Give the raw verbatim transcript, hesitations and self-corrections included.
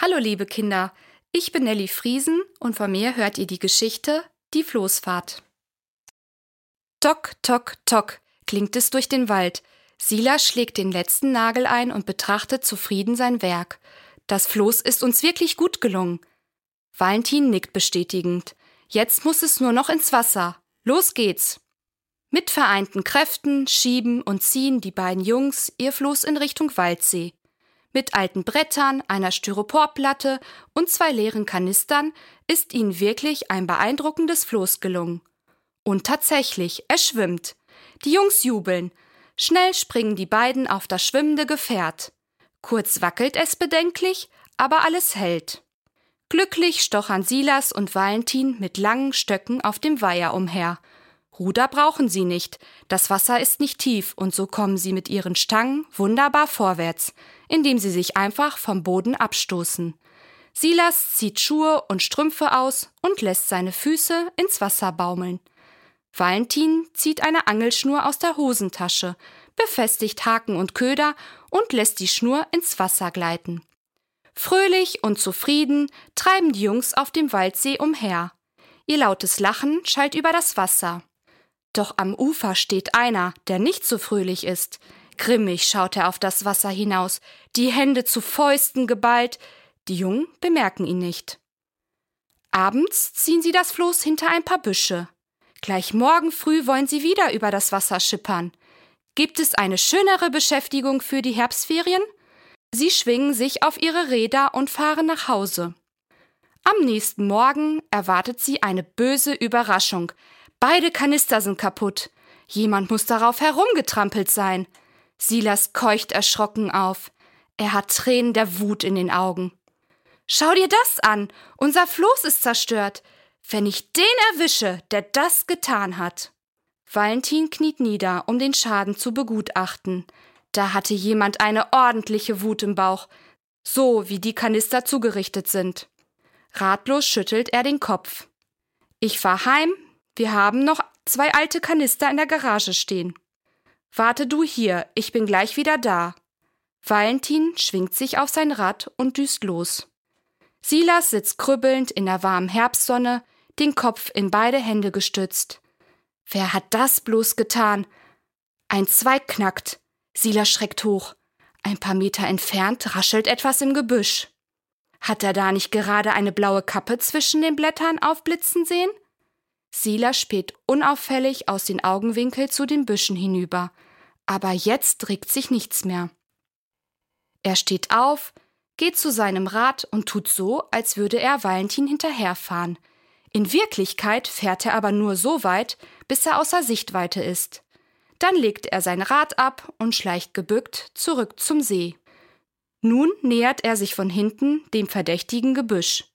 Hallo liebe Kinder, ich bin Nelly Friesen und von mir hört ihr die Geschichte Die Floßfahrt. Tok, tok, tok klingt es durch den Wald. Silas schlägt den letzten Nagel ein und betrachtet zufrieden sein Werk. Das Floß ist uns wirklich gut gelungen. Valentin nickt bestätigend. Jetzt muss es nur noch ins Wasser. Los geht's! Mit vereinten Kräften schieben und ziehen die beiden Jungs ihr Floß in Richtung Waldsee. Mit alten Brettern, einer Styroporplatte und zwei leeren Kanistern ist ihnen wirklich ein beeindruckendes Floß gelungen. Und tatsächlich, es schwimmt. Die Jungs jubeln. Schnell springen die beiden auf das schwimmende Gefährt. Kurz wackelt es bedenklich, aber alles hält. Glücklich stochern Silas und Valentin mit langen Stöcken auf dem Weiher umher. Ruder brauchen sie nicht, das Wasser ist nicht tief und so kommen sie mit ihren Stangen wunderbar vorwärts, indem sie sich einfach vom Boden abstoßen. Silas zieht Schuhe und Strümpfe aus und lässt seine Füße ins Wasser baumeln. Valentin zieht eine Angelschnur aus der Hosentasche, befestigt Haken und Köder und lässt die Schnur ins Wasser gleiten. Fröhlich und zufrieden treiben die Jungs auf dem Waldsee umher. Ihr lautes Lachen schallt über das Wasser. Doch am Ufer steht einer, der nicht so fröhlich ist. Grimmig schaut er auf das Wasser hinaus, die Hände zu Fäusten geballt. Die Jungen bemerken ihn nicht. Abends ziehen sie das Floß hinter ein paar Büsche. Gleich morgen früh wollen sie wieder über das Wasser schippern. Gibt es eine schönere Beschäftigung für die Herbstferien? Sie schwingen sich auf ihre Räder und fahren nach Hause. Am nächsten Morgen erwartet sie eine böse Überraschung. Beide Kanister sind kaputt. Jemand muss darauf herumgetrampelt sein. Silas keucht erschrocken auf. Er hat Tränen der Wut in den Augen. »Schau dir das an! Unser Floß ist zerstört! Wenn ich den erwische, der das getan hat!« Valentin kniet nieder, um den Schaden zu begutachten. Da hatte jemand eine ordentliche Wut im Bauch, so wie die Kanister zugerichtet sind. Ratlos schüttelt er den Kopf. »Ich fahr heim. Wir haben noch zwei alte Kanister in der Garage stehen. Warte du hier, ich bin gleich wieder da.« Valentin schwingt sich auf sein Rad und düst los. Silas sitzt krüppelnd in der warmen Herbstsonne, den Kopf in beide Hände gestützt. Wer hat das bloß getan? Ein Zweig knackt. Silas schreckt hoch. Ein paar Meter entfernt raschelt etwas im Gebüsch. Hat er da nicht gerade eine blaue Kappe zwischen den Blättern aufblitzen sehen? Silas späht unauffällig aus den Augenwinkeln zu den Büschen hinüber. Aber jetzt regt sich nichts mehr. Er steht auf, geht zu seinem Rad und tut so, als würde er Valentin hinterherfahren. In Wirklichkeit fährt er aber nur so weit, bis er außer Sichtweite ist. Dann legt er sein Rad ab und schleicht gebückt zurück zum See. Nun nähert er sich von hinten dem verdächtigen Gebüsch.